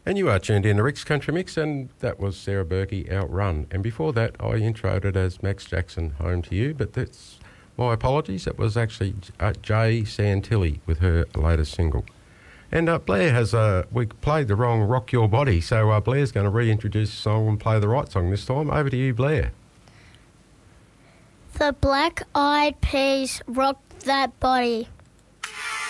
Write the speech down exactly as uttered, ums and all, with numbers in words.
And you are tuned in to Rick's Country Mix, and that was Sarah Berkey, Outrun. And before that, I introed it as Max Jackson, Home to You, but that's my apologies. It was actually uh, Jay Santilli with her latest single. And uh, Blair has, uh, we played the wrong Rock Your Body, so uh, Blair's going to reintroduce the song and play the right song this time. Over to you, Blair. The Black Eyed Peas, Rock That Body.